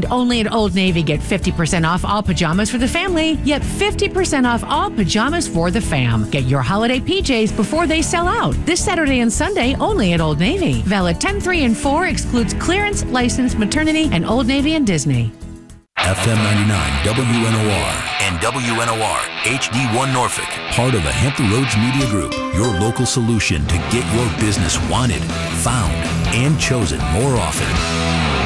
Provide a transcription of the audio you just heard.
only at Old Navy, get 50% off all pajamas for the family, yet 50% off all pajamas for the fam. Get your holiday PJs before they sell out. This Saturday and Sunday only at Old Navy. Valid 10, 3, and 4, excludes clearance, license, maternity, and Old Navy and Disney. FM 99 WNOR and WNOR HD1 Norfolk. Part of the Hampton Roads Media Group. Your local solution to get your business wanted, found, and chosen more often.